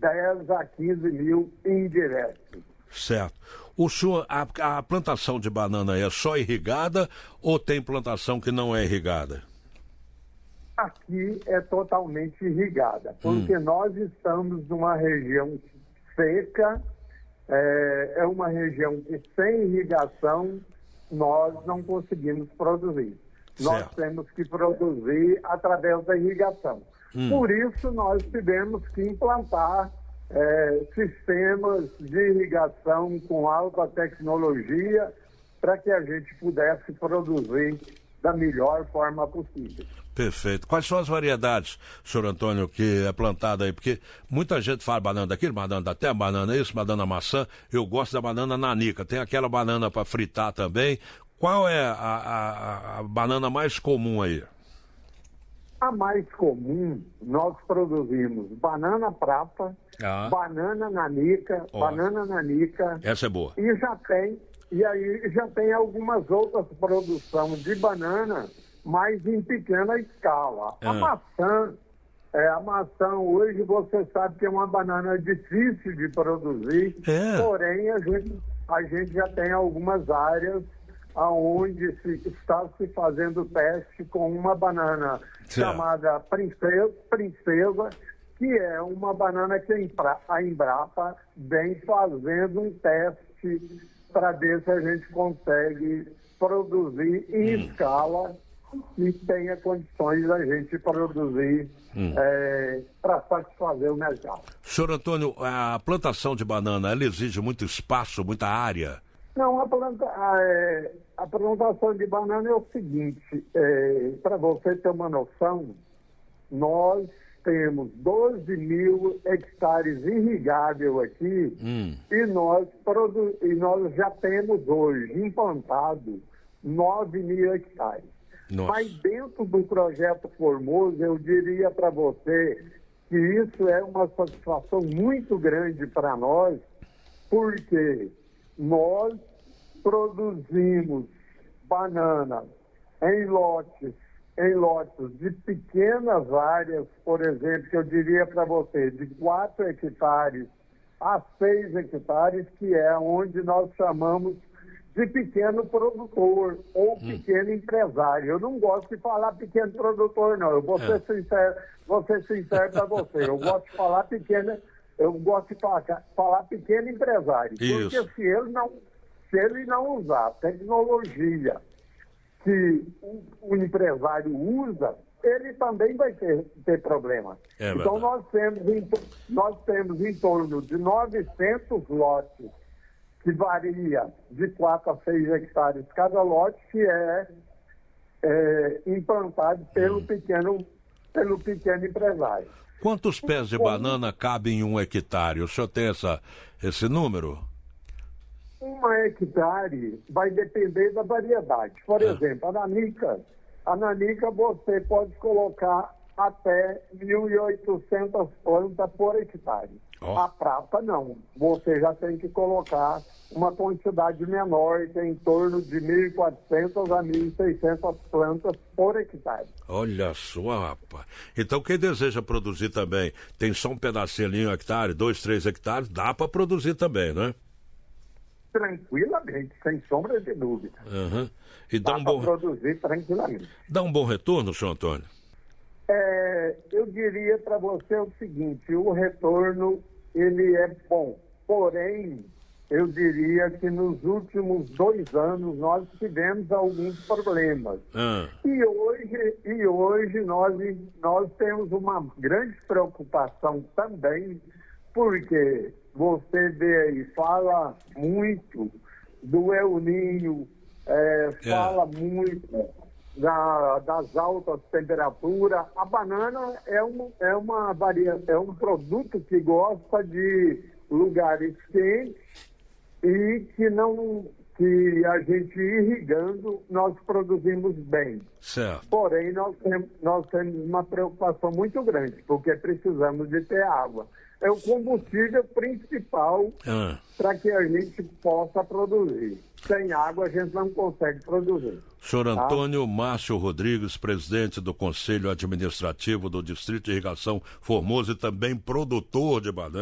10 a 15 mil indiretos. Certo. O senhor, a plantação de banana é só irrigada ou tem plantação que não é irrigada? Aqui é totalmente irrigada, porque nós estamos numa região seca, é uma região que sem irrigação nós não conseguimos produzir. Certo. Nós temos que produzir através da irrigação. Por isso nós tivemos que implantar sistemas de irrigação com alta tecnologia para que a gente pudesse produzir da melhor forma possível. Perfeito. Quais são as variedades, senhor Antônio, que é plantada aí? Porque muita gente fala banana daquilo, banana da terra, banana isso, banana maçã. Eu gosto da banana nanica. Tem aquela banana para fritar também. Qual é a banana mais comum aí? A mais comum, nós produzimos banana prata, banana nanica, Essa é boa. E aí já tem algumas outras produções de banana, mas em pequena escala. A maçã hoje você sabe que é uma banana difícil de produzir, porém a gente já tem algumas áreas onde está se fazendo teste com uma banana chamada Princesa, que é uma banana que a Embrapa vem fazendo um teste para ver se a gente consegue produzir em escala e tenha condições da gente produzir para satisfazer o mercado. Senhor Antônio, a plantação de banana, ela exige muito espaço, muita área? Não, a plantação de banana é o seguinte, para você ter uma noção, nós temos 12 mil hectares irrigáveis aqui e nós já temos hoje implantado 9 mil hectares. Nossa. Mas dentro do projeto Formoso, eu diria para você que isso é uma satisfação muito grande para nós, porque nós produzimos banana em lotes de pequenas áreas, por exemplo, que eu diria para você, de 4 hectares a 6 hectares, que é onde nós chamamos de pequeno produtor ou pequeno empresário. Eu não gosto de falar pequeno produtor, não. Eu vou ser sincero para você. Eu gosto de falar pequeno empresário. Isso. Porque se ele não usar tecnologia que o empresário usa, ele também vai ter problema. Então nós temos em torno de 900 lotes, que varia de 4 a 6 hectares cada lote, que é implantado pelo pequeno empresário. Quantos pés de banana cabem em 1 hectare? O senhor tem esse número? 1 hectare vai depender da variedade. Por exemplo, a nanica você pode colocar até 1.800 plantas por hectare. A prata não. Você já tem que colocar uma quantidade menor, que é em torno de 1.400 a 1.600 plantas por hectare. Olha só, rapaz. Então quem deseja produzir também, tem só um pedacinho ali, 1 hectare, 2, 3 hectares, dá para produzir também, né? Tranquilamente, sem sombra de dúvida. E dá para produzir tranquilamente. Dá um bom retorno, senhor Antônio? Eu diria para você o seguinte, o retorno ele é bom, porém eu diria que nos últimos 2 anos nós tivemos alguns problemas. E hoje nós temos uma grande preocupação também, porque você vê aí, fala muito do El Niño, fala muito das altas temperaturas. A banana é um produto que gosta de lugares quentes e que a gente irrigando, nós produzimos bem. Certo. Porém, nós temos uma preocupação muito grande, porque precisamos de ter água. É o combustível principal para que a gente possa produzir. Sem água a gente não consegue produzir. Senhor Antônio Márcio Rodrigues, presidente do Conselho Administrativo do Distrito de Irrigação Formoso e também produtor de banana.